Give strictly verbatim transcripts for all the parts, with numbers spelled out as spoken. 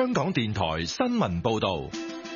香港電台新聞報道。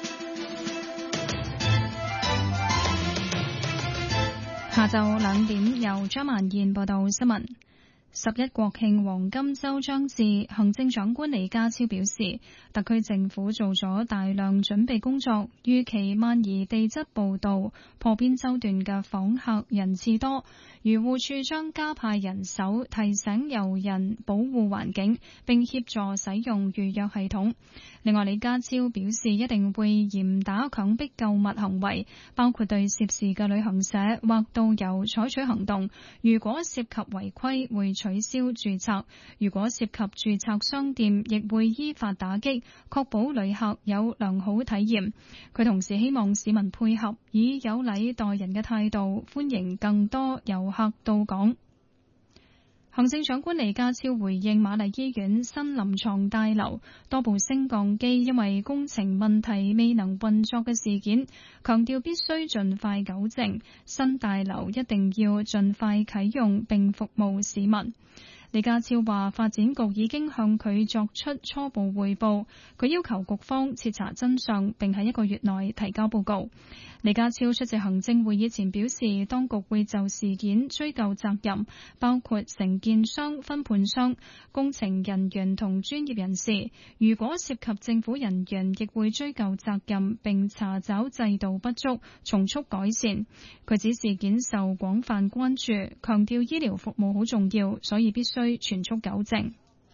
下晝兩點，由張曼燕報道新聞。十一國慶黃金週將至，行政長官李家超表示，特區政府做咗大量準備工作，預期萬宜地質步道破邊洲段嘅訪客人次多，漁護署將加派人手提醒遊人保護環境，並協助使用預約系統。另外，李家超表示一定會嚴打強迫購物行為，包括對涉事嘅旅行社或導遊採取行動，如果涉及違規會取消註冊，如果涉及註冊商店亦會依法打擊，確保旅客有良好體驗。佢同時希望市民配合，以有禮待人嘅態度歡迎更多遊客到港。行政長官李家超回應瑪麗醫院新臨床大樓多部升降機因為工程問題未能運作嘅事件，強調必須盡快糾正，新大樓一定要盡快啟用並服務市民。李家超話，發展局已經向佢作出初步匯報，佢要求局方徹查真相，並喺一個月內提交報告。李家超出席行政會議前表示，當局會就事件追究責任，包括承建商、分判商、工程人員同專業人士。如果涉及政府人員，亦會追究責任，並查找制度不足，從速改善。佢指事件受廣泛關注，強調醫療服務好重要，所以必須全速糾正。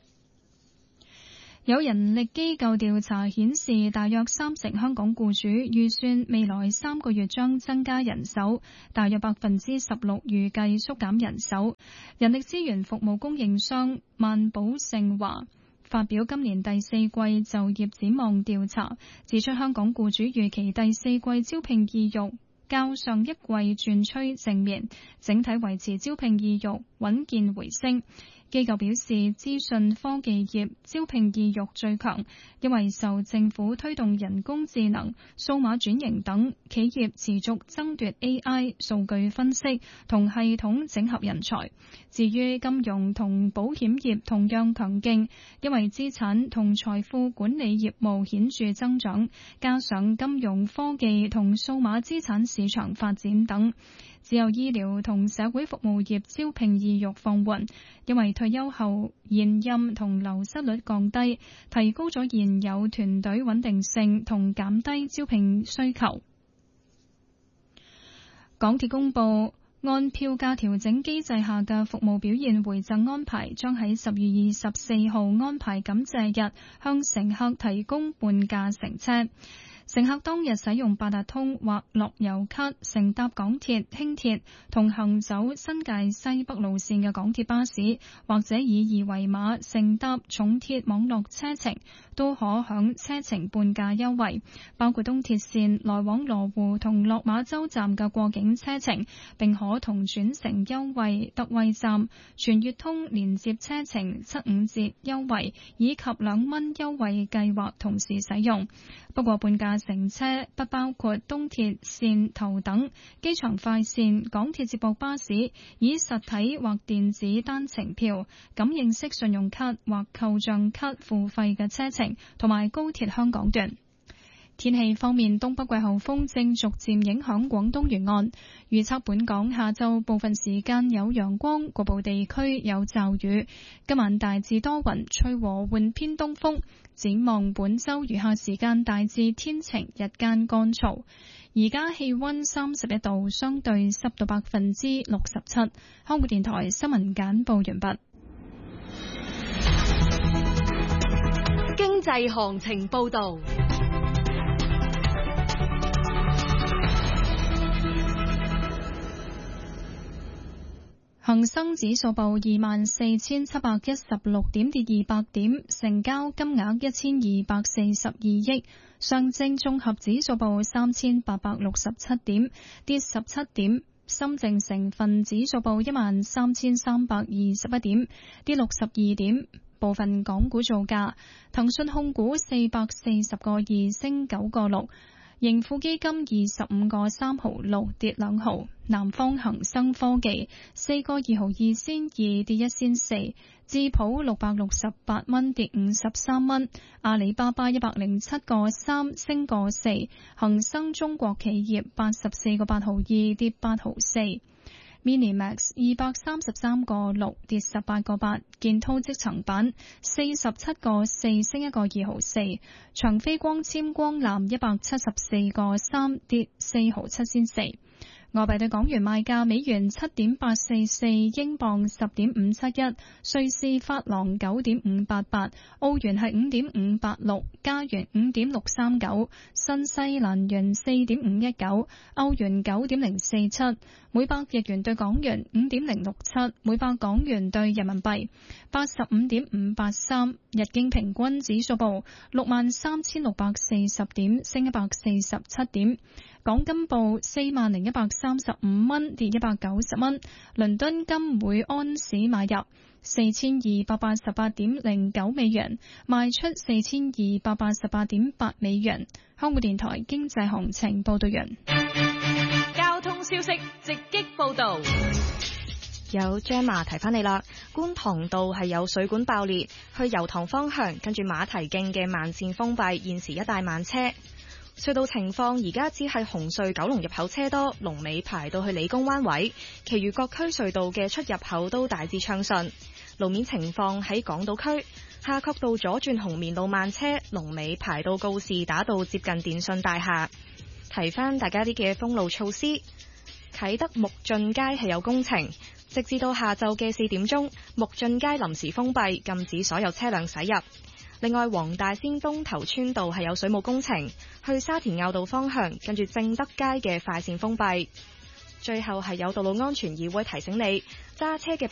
有人力機構調查顯示，大約三成香港僱主預算未來三個月將增加人手，大約百分之十六預計縮減人手。人力資源服務供應商萬寶盛華發表今年第四季就業展望調查，指出香港僱主預期第四季招聘意欲較上一季轉趨正面，整體維持招聘意欲穩健回升。機構表示，資訊科技業招聘意欲最強，因為受政府推動人工智能、數碼轉型等，企業持續爭奪 A I 數據分析同系統整合人才。至於金融同保險業同樣強勁，因為資產同財富管理業務顯著增長，加上金融科技同數碼資產市場發展等。只有醫療同社會服務業招聘意欲放緩，因為退休後現任同流失率降低，提高咗現有團隊穩定性同減低招聘需求。港鐵公佈，按票價調整機制下嘅服務表現回贈安排，將喺十月二十四號安排感謝日向乘客提供半價乘車。乘客當日使用八達通或樂悠卡乘搭港鐵、輕鐵同行走新界西北路線嘅港鐵巴士，或者以二維碼乘搭重鐵網絡車程，都可享車程半價優惠，包括東鐵線來往羅湖同落馬洲站嘅過境車程，並可同轉乘優惠特惠站、全月通連接車程七五折優惠以及兩蚊優惠計劃同時使用。不過半價乘車不包括東鐵線頭等機場快線、港鐵接駁巴士以實體或電子單程票、感應式信用卡或扣賬卡付費嘅車程，同埋高鐵香港段。天氣方面，東北季候風正逐漸影響廣東沿岸，預測本港下晝部分時間有陽光，局部地區有驟雨。今晚大致多雲，吹和緩偏東風。展望本週餘下時間大致天晴，日間乾燥。而家氣溫三十一度，相對濕度百分之六十七。香港電台新聞簡報完畢。 經濟行情報道。 恒生指數報二萬四千七百一十六點，跌二百點，成交金額一千二百四十二億。上證綜合指數報三千八百六十七點，跌十七點。深證成分指數報一萬三千三百二十一點，跌六十二點。部分港股造價，騰訊控股四百四十個二升九個六。盈富基金二十五個三毫六跌兩毫，南方恒生科技四個二毫二仙二跌一仙四， 智普六百六十八蚊跌五十三蚊，阿里巴巴一百零七個三升個四，恒生中國企業八十四個八毫二跌八毫四。Minimax 二百三十三個六跌十八個八，建滔積層板四十七個四升一個二毫四，長飛光纖光纜一百七十四個三跌四毫七仙四。外幣對港元賣價：美元七點八四四，英鎊十點五七一，瑞士法郎九點五八八，澳元係五點五八六，加元五點六三九，新西蘭元四點五一九，歐元九點零四七，每百日元對港元五點零六七，每百港元對人民幣八十五點五八三。日經平均指數報六萬三千六百四十點，升一百四十七點。港金報四萬零一百三十五蚊，跌一百九十蚊。倫敦金每安士買入四千二百八十八點零九美元，賣出四千二百八十八點八美元。香港電台經濟行情報道完。 交通消息直擊報道。 有張馬提翻你啦，觀塘道係有水管爆裂，去油塘方向跟住馬蹄徑嘅慢線封閉，現時一帶慢車。隧道情況而家只係紅隧九龍入口車多，龍尾排到去理工灣位，其餘各區隧道嘅出入口都大致暢順。路面情況喺港島區夏慤道左轉紅棉路慢車，龍尾排到告士打道接近電訊大廈。提翻大家啲嘅封路措施，啟德木俊街係有工程，直至到下晝嘅四點鐘，木俊街臨時封閉，禁止所有車輛駛入。另外，黃大仙東頭村道係有水務工程，去沙田坳道方向，跟住正德街嘅快線封閉。最後係有道路安全議會提醒你，揸車嘅